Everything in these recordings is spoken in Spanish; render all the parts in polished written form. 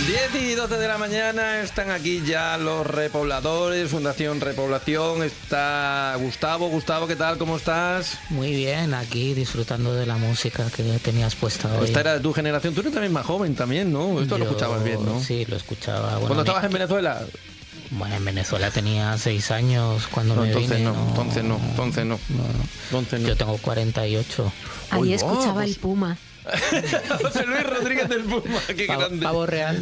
10:12 de la mañana, están aquí ya los repobladores, Fundación Repoblación. Está Gustavo. Gustavo, ¿qué tal? ¿Cómo estás? Muy bien, aquí disfrutando de la música que tenías puesta hoy. Esta era de tu generación. Tú eres también más joven también, ¿no? Esto lo escuchabas bien, ¿no? Sí, lo escuchaba. Bueno, ¿Cuándo estabas en Venezuela? Bueno, en Venezuela tenía 6 años cuando me entonces vine. Entonces no. Yo tengo 48. Ahí escuchaba el Puma. José Luis Rodríguez del Puma, qué grande. Pavo real.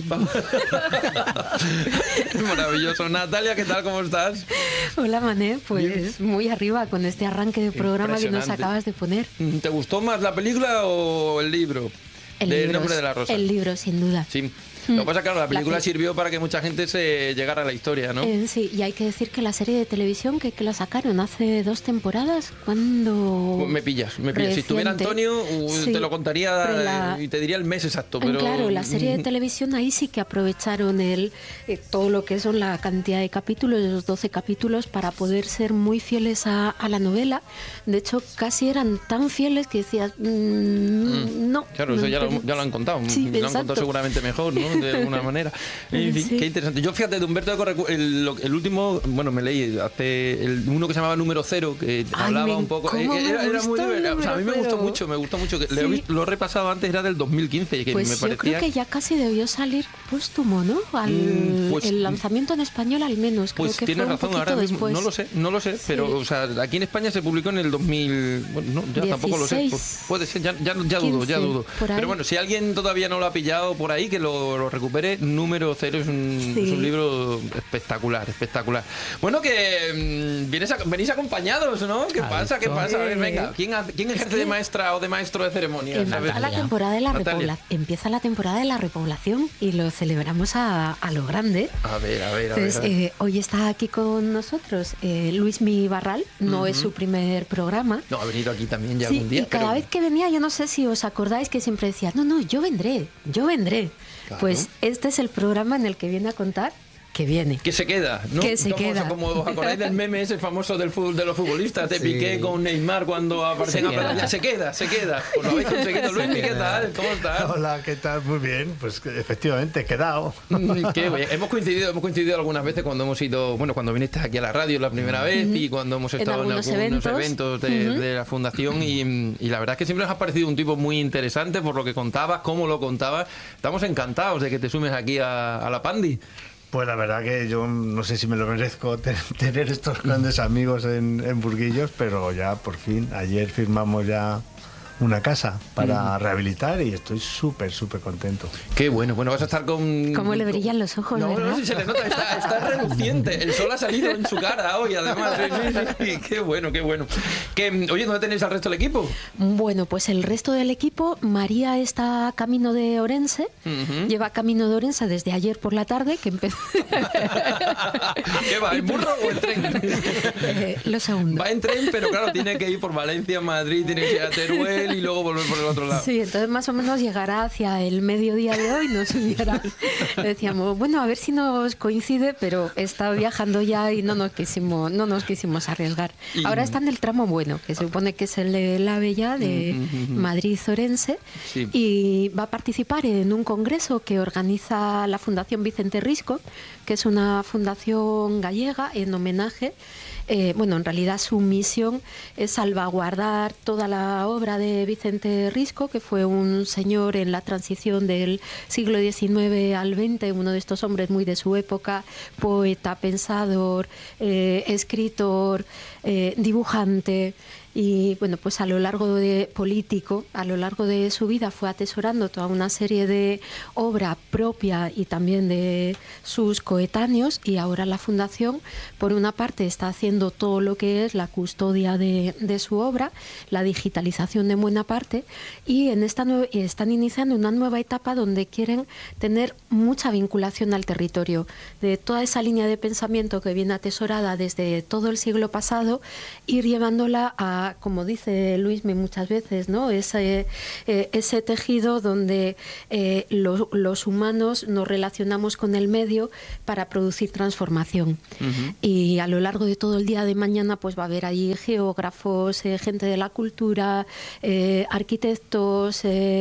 Maravilloso. Natalia, ¿qué tal? ¿Cómo estás? Hola, Mané, pues muy arriba con este arranque de programa que nos acabas de poner. ¿Te gustó más la película o el libro? El Nombre de la Rosa. El libro, sin duda. Sí. Lo que pasa es que la película sirvió para que mucha gente se llegara a la historia, ¿no? Sí, y hay que decir que la serie de televisión que la sacaron hace 2 temporadas, cuando... Me pillas. Si estuviera Antonio, te lo contaría y te diría el mes exacto. Pero... Claro, la serie de televisión ahí sí que aprovecharon todo lo que son la cantidad de capítulos, los 12 capítulos, para poder ser muy fieles a la novela. De hecho, casi eran tan fieles que decías, no. Claro, eso ya lo han contado. Sí, lo han contado seguramente mejor, ¿no? De alguna manera. En fin, sí. Qué interesante. Yo, fíjate, de Humberto Eco, el último, bueno, me leí uno que se llamaba Número Cero, que hablaba un poco. Era muy divertido. O sea, a mí me gustó mucho. Sí. Lo he repasado antes, era del 2015. Que pues me parecía... yo creo que ya casi debió salir póstumo, ¿no? El lanzamiento en español, al menos. Creo que tienes fue razón, un ahora mismo después. no lo sé, pero o sea, aquí en España se publicó en el 2000. Bueno, no, ya 16, tampoco lo sé. Puede ser, ya dudo. Pero bueno, si alguien todavía no lo ha pillado por ahí, que lo recupere. Número Cero es un libro espectacular. Bueno, que venís acompañados, ¿no? ¿Qué pasa? A ver, venga, ¿quién ejerce de maestra o de maestro de ceremonias? Empieza la temporada de la repoblación y lo celebramos a lo grande. A ver. Entonces, hoy está aquí con nosotros Luismi Barral, no es su primer programa. No, ha venido aquí también ya algún día. Y cada vez que venía, yo no sé si os acordáis que siempre decía, no, yo vendré. Claro. Pues este es el programa en el que viene a contar que viene. Que se queda, ¿no? Como os acordáis del meme ese famoso del fútbol, de los futbolistas, de Piqué con Neymar cuando aparecen a pantalla. Se queda. Pues lo habéis conseguido. Luis, ¿qué tal? ¿Cómo estás? Hola, ¿qué tal? Muy bien. Pues efectivamente, he quedado. Qué bien. Hemos coincidido algunas veces cuando hemos ido, bueno, cuando viniste aquí a la radio la primera vez y cuando hemos estado en algunos eventos de la Fundación y la verdad es que siempre nos ha parecido un tipo muy interesante por lo que contabas, cómo lo contabas. Estamos encantados de que te sumes aquí a la Pandi. Pues la verdad que yo no sé si me lo merezco tener estos grandes amigos en Burguillos, pero ya por fin, ayer firmamos ya una casa para rehabilitar y estoy súper contento. Qué bueno, vas a estar con... ¿Cómo le brillan los ojos? No, si se le nota, está reluciente, el sol ha salido en su cara hoy además. Sí. Qué bueno. Oye, ¿dónde tenéis al resto del equipo? Bueno, pues el resto del equipo, María está camino de Orense, lleva camino de Orense desde ayer por la tarde, que empezó... ¿Qué va, en burro o en tren? Lo segundo. Va en tren, pero claro, tiene que ir por Valencia, Madrid, tiene que ir a Teruel y luego volver por el otro lado. Sí, entonces más o menos llegará hacia el mediodía de hoy, nos enviará. Decíamos, bueno, a ver si nos coincide, pero está viajando ya y no nos quisimos arriesgar. Ahora está en el tramo bueno, que se supone que es el de AVE ya, de Madrid-Orense, y va a participar en un congreso que organiza la Fundación Vicente Risco, que es una fundación gallega en homenaje. En realidad su misión es salvaguardar toda la obra de Vicente Risco, que fue un señor en la transición del siglo XIX al XX, uno de estos hombres muy de su época, poeta, pensador, escritor, dibujante. Y bueno, pues a lo largo de su vida fue atesorando toda una serie de obra propia y también de sus coetáneos, y ahora la Fundación, por una parte, está haciendo todo lo que es la custodia de su obra, la digitalización de buena parte, y están iniciando una nueva etapa donde quieren tener mucha vinculación al territorio, de toda esa línea de pensamiento que viene atesorada desde todo el siglo pasado, ir llevándola a crea, como dice Luismi muchas veces, ¿no? Ese tejido donde los humanos nos relacionamos con el medio para producir transformación. Y a lo largo de todo el día de mañana pues va a haber ahí geógrafos, gente de la cultura, arquitectos,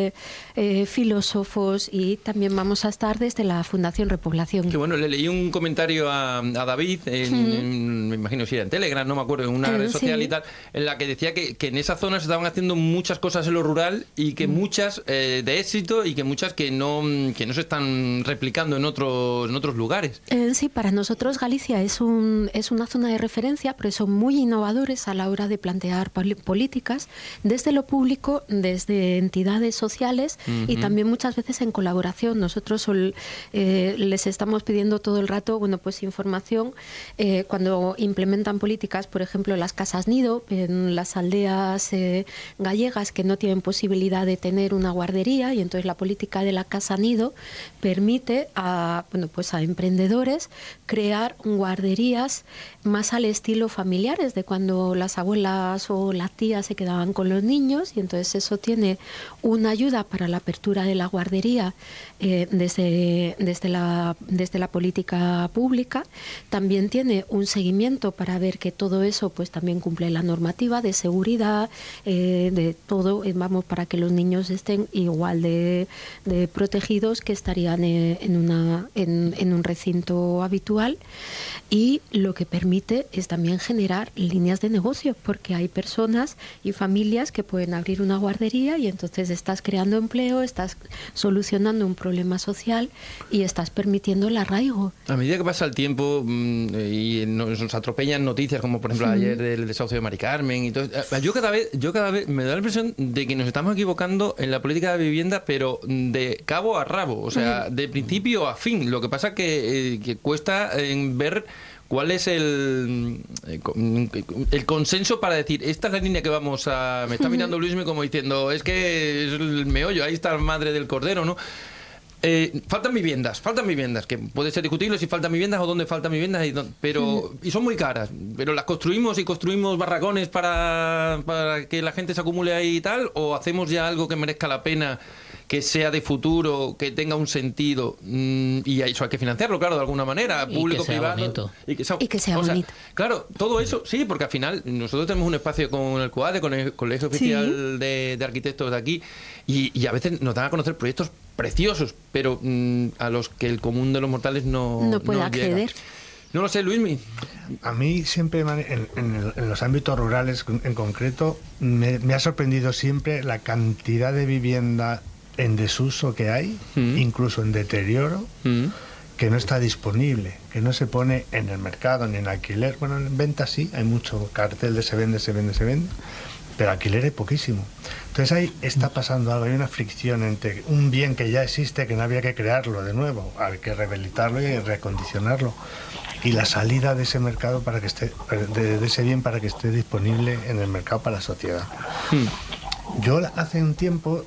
filósofos, y también vamos a estar desde la Fundación Repoblación. Que bueno, le leí un comentario a David, me imagino si era en Telegram, no me acuerdo, en una red social y tal, en la que decía que en esa zona se estaban haciendo muchas cosas en lo rural y que muchas de éxito y que muchas que no se están replicando en otros lugares. Sí, para nosotros Galicia es una zona de referencia, pero son muy innovadores a la hora de plantear políticas desde lo público, desde entidades sociales y también muchas veces en colaboración. Nosotros les estamos pidiendo todo el rato, bueno, pues información cuando implementan políticas, por ejemplo, las casas nido en las aldeas gallegas que no tienen posibilidad de tener una guardería, y entonces la política de la casa nido permite a emprendedores crear guarderías más al estilo familiares de cuando las abuelas o las tías se quedaban con los niños, y entonces eso tiene una ayuda para la apertura de la guardería desde la política pública. También tiene un seguimiento para ver que todo eso pues también cumple la normativa de seguridad, de todo, para que los niños estén igual de protegidos que estarían en un recinto habitual. Y lo que permite es también generar líneas de negocio, porque hay personas y familias que pueden abrir una guardería y entonces estás creando empleo, estás solucionando un problema social y estás permitiendo el arraigo. A medida que pasa el tiempo y nos atropellan noticias como por ejemplo ayer del desahucio de Mari Carmen y todo, yo cada vez me da la impresión de que nos estamos equivocando en la política de vivienda, pero de cabo a rabo, o sea, de principio a fin. Lo que pasa que cuesta ver cuál es el consenso para decir, esta es la línea que vamos a... Me está mirando Luismi como diciendo, es que es el meollo, ahí está la madre del cordero, ¿no? Faltan viviendas, que puede ser discutible si faltan viviendas o dónde faltan viviendas, y son muy caras, pero las construimos barracones para que la gente se acumule ahí y tal, o hacemos ya algo que merezca la pena, que sea de futuro, que tenga un sentido, y eso hay que financiarlo, claro, de alguna manera, público, privado. Y que sea bonito. Claro, todo eso, sí, porque al final nosotros tenemos un espacio con el COADE, con el Colegio Oficial de Arquitectos de aquí, y a veces nos dan a conocer proyectos preciosos, pero a los que el común de los mortales no puede acceder. Llega. No lo sé, Luismi. A mí siempre, en los ámbitos rurales en concreto, me ha sorprendido siempre la cantidad de vivienda en desuso que hay, incluso en deterioro, que no está disponible, que no se pone en el mercado ni en alquiler. Bueno, en venta sí, hay mucho cartel de se vende, pero alquiler hay poquísimo. Entonces ahí está pasando algo, hay una fricción entre un bien que ya existe, que no había que crearlo de nuevo, hay que rehabilitarlo y recondicionarlo, y la salida de ese mercado para que esté, de ese bien para que esté disponible en el mercado para la sociedad. Yo hace un tiempo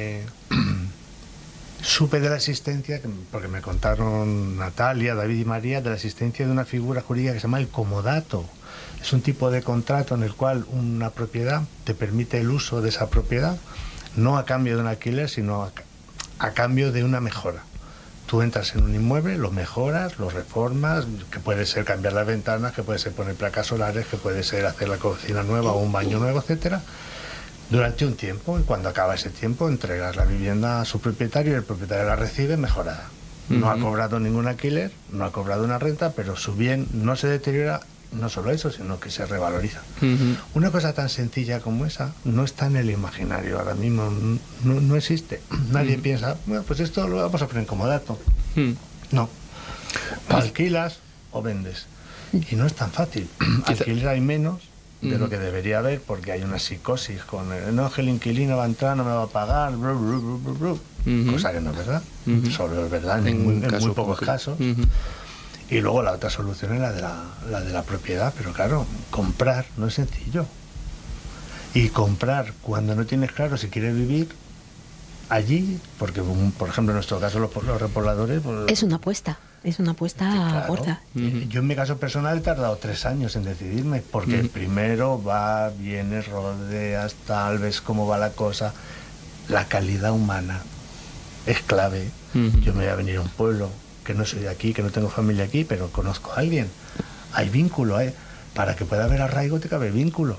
supe de la existencia, porque me contaron Natalia, David y María, de la existencia de una figura jurídica que se llama el comodato. Es un tipo de contrato en el cual una propiedad te permite el uso de esa propiedad, no a cambio de un alquiler, sino a cambio de una mejora. Tú entras en un inmueble, lo mejoras, lo reformas, que puede ser cambiar las ventanas, que puede ser poner placas solares, que puede ser hacer la cocina nueva o un baño nuevo, etcétera, durante un tiempo, y cuando acaba ese tiempo entregas la vivienda a su propietario y el propietario la recibe mejorada. No ha cobrado ningún alquiler, no ha cobrado una renta, pero su bien no se deteriora, no solo eso, sino que se revaloriza. Una cosa tan sencilla como esa no está en el imaginario ahora mismo, no existe. Nadie piensa, bueno, pues esto lo vamos a poner en comodato. No. Alquilas o vendes. Y no es tan fácil. Alquiler hay menos de lo que debería haber, porque hay una psicosis con el, que el inquilino va a entrar, no me va a pagar, cosa que no es verdad. Solo es verdad en muy pocos casos. Y luego la otra solución es la de la propiedad, pero claro, comprar no es sencillo. Y comprar cuando no tienes claro si quieres vivir, allí, porque por ejemplo en nuestro caso los repobladores... Pues, es una apuesta claro, gorda. Yo en mi caso personal he tardado 3 años en decidirme, porque primero vienes, rodeas, tal, ves cómo va la cosa. La calidad humana es clave. Yo me voy a venir a un pueblo que no soy de aquí, que no tengo familia aquí, pero conozco a alguien. Hay vínculo, para que pueda haber arraigo te cabe vínculo.